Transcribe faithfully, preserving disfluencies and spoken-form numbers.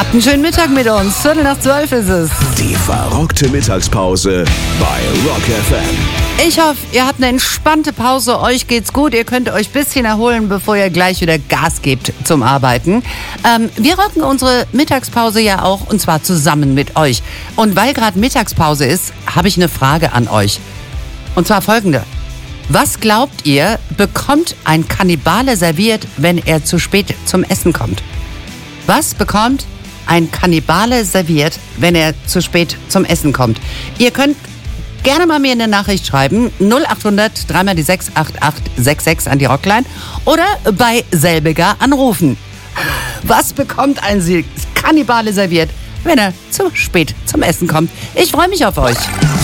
Habt einen schönen Mittag mit uns. Viertel nach zwölf ist es. Die verrückte Mittagspause bei Rock F M. Ich hoffe, ihr habt eine entspannte Pause. Euch geht's gut. Ihr könnt euch ein bisschen erholen, bevor ihr gleich wieder Gas gebt zum Arbeiten. Ähm, wir rocken unsere Mittagspause ja auch, und zwar zusammen mit euch. Und weil gerade Mittagspause ist, habe ich eine Frage an euch. Und zwar folgende. Was glaubt ihr, bekommt ein Kannibale serviert, wenn er zu spät zum Essen kommt? Was bekommt ein Kannibale serviert, wenn er zu spät zum Essen kommt? Ihr könnt gerne mal mir eine Nachricht schreiben. null acht hundert, dreimal die sechs, acht acht sechs sechs an die Rockline. Oder bei selbiger anrufen. Was bekommt ein Kannibale serviert, wenn er zu spät zum Essen kommt? Ich freue mich auf euch.